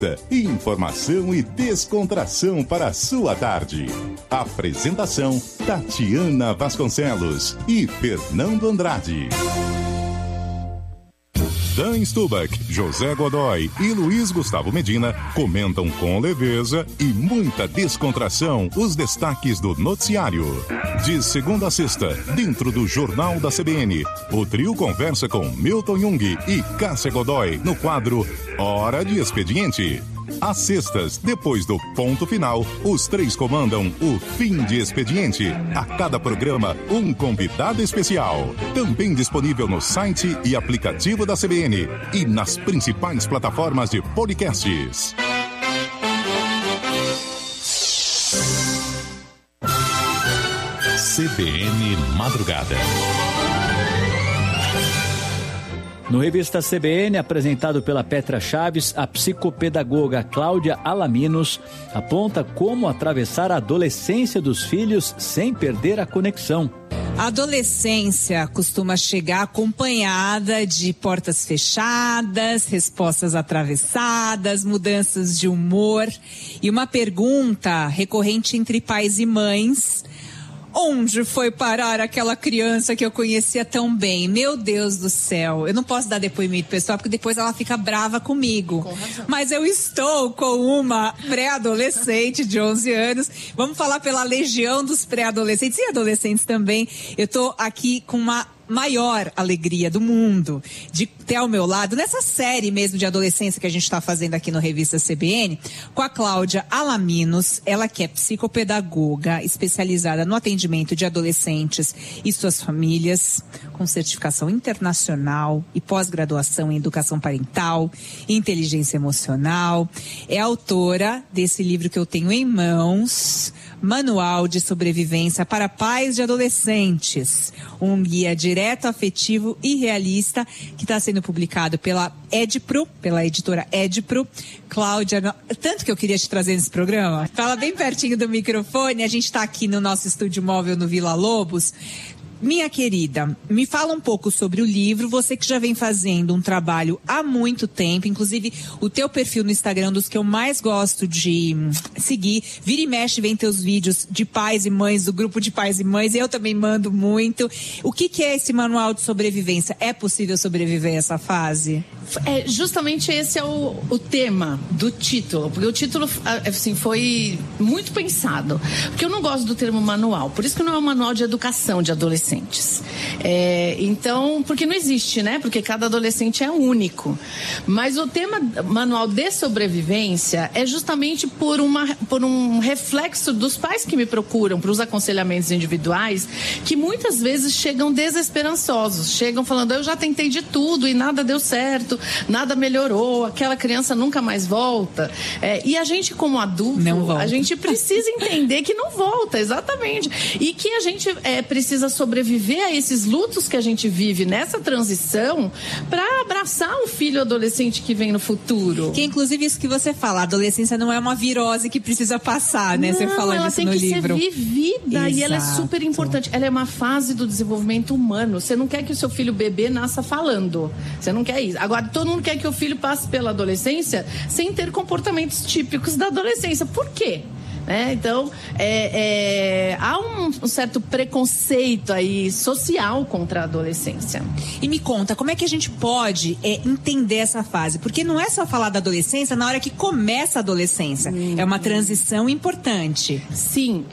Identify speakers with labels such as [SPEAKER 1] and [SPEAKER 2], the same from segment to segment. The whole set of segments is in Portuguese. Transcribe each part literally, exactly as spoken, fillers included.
[SPEAKER 1] Informação e descontração para a sua tarde. Apresentação: Tatiana Vasconcelos e Fernando Andrade. Dan Stubach, José Godoy e Luiz Gustavo Medina comentam com leveza e muita descontração os destaques do noticiário. De segunda a sexta, dentro do Jornal da C B N, o trio conversa com Milton Jung e Cássia Godoy no quadro Hora de Expediente. Às sextas, depois do ponto final, os três comandam o Fim de Expediente. A cada programa, um convidado especial. Também disponível no site e aplicativo da C B N e nas principais plataformas de podcasts.
[SPEAKER 2] C B N Madrugada.
[SPEAKER 3] No Revista C B N, apresentado pela Petra Chaves, a psicopedagoga Cláudia Alaminos aponta como atravessar a adolescência dos filhos sem perder a conexão.
[SPEAKER 4] A adolescência costuma chegar acompanhada de portas fechadas, respostas atravessadas, mudanças de humor e uma pergunta recorrente entre pais e mães: onde foi parar aquela criança que eu conhecia tão bem? Meu Deus do céu. Eu não posso dar depoimento pessoal, porque depois ela fica brava comigo. Com Mas eu estou com uma pré-adolescente de onze anos. Vamos falar pela legião dos pré-adolescentes e adolescentes também. Eu estou aqui com uma maior alegria do mundo de ter ao meu lado, nessa série mesmo de adolescência que a gente está fazendo aqui no Revista C B N, com a Cláudia Alaminos, ela que é psicopedagoga especializada no atendimento de adolescentes e suas famílias, com certificação internacional e pós-graduação em educação parental e inteligência emocional. É autora desse livro que eu tenho em mãos, Manual de Sobrevivência para Pais de Adolescentes, um guia direto, afetivo e realista, que está sendo publicado pela Edpro, pela editora Edpro. Cláudia, tanto que eu queria te trazer nesse programa. Fala bem pertinho do microfone, a gente está aqui no nosso estúdio móvel no Vila Lobos. Minha querida, me fala um pouco sobre o livro, você que já vem fazendo um trabalho há muito tempo, inclusive o teu perfil no Instagram, um dos que eu mais gosto de seguir, vira e mexe, vem teus vídeos de pais e mães, do grupo de pais e mães, eu também mando muito. O que, que é esse manual de sobrevivência? É possível sobreviver a essa fase?
[SPEAKER 5] É, justamente esse é o, o tema do título, porque o título assim, foi muito pensado, porque eu não gosto do termo manual, por isso que não é um manual de educação de adolescentes. É, então, porque não existe, né? Porque cada adolescente é único. Mas o tema manual de sobrevivência é justamente por, uma, por um reflexo dos pais que me procuram para os aconselhamentos individuais, que muitas vezes chegam desesperançosos, chegam falando: eu já tentei de tudo e nada deu certo, nada melhorou, aquela criança nunca mais volta. É, e a gente, como adulto, a gente precisa entender que não volta, exatamente. E que a gente é, precisa sobreviver viver a esses lutos que a gente vive nessa transição para abraçar o filho adolescente que vem no futuro.
[SPEAKER 4] Que inclusive isso que você fala, a adolescência não é uma virose que precisa passar, né?
[SPEAKER 5] Não,
[SPEAKER 4] você fala
[SPEAKER 5] ela
[SPEAKER 4] disso
[SPEAKER 5] tem
[SPEAKER 4] no
[SPEAKER 5] que
[SPEAKER 4] livro.
[SPEAKER 5] ser vivida. Exato. E ela é super importante. Ela é uma fase do desenvolvimento humano. Você não quer que o seu filho bebê nasça falando. Você não quer isso. Agora, todo mundo quer que o filho passe pela adolescência sem ter comportamentos típicos da adolescência. Por quê? É, então, é, é, há um, um certo preconceito aí social contra a adolescência.
[SPEAKER 4] E me conta, como é que a gente pode é, entender essa fase? Porque não é só falar da adolescência na hora que começa a adolescência. Hum. É uma transição importante.
[SPEAKER 5] Sim.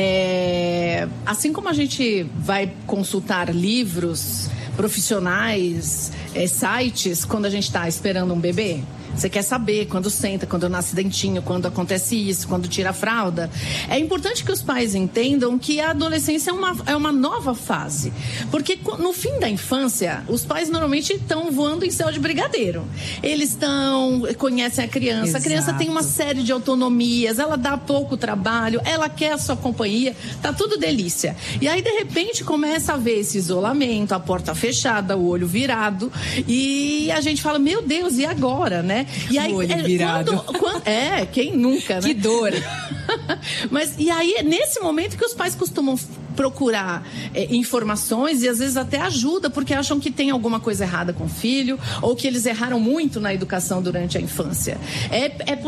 [SPEAKER 5] É, assim como a gente vai consultar livros, profissionais, é, sites, quando a gente está esperando um bebê, você quer saber quando senta, quando nasce dentinho, quando acontece isso, quando tira a fralda. É importante que os pais entendam que a adolescência é uma, é uma nova fase. Porque no fim da infância, os pais normalmente estão voando em céu de brigadeiro. Eles estão, conhecem a criança. Exato. A criança tem uma série de autonomias, ela dá pouco trabalho, ela quer a sua companhia, tá tudo delícia. E aí, de repente, começa a ver esse isolamento, a porta fechada, o olho virado, e a gente fala, meu Deus, e agora, né? E aí,
[SPEAKER 4] olho virado.
[SPEAKER 5] Quando, quando, é, quem nunca, né?
[SPEAKER 4] Que dor.
[SPEAKER 5] Mas, e aí, nesse momento que os pais costumam procurar é, informações e às vezes até ajuda, porque acham que tem alguma coisa errada com o filho ou que eles erraram muito na educação durante a infância. É, é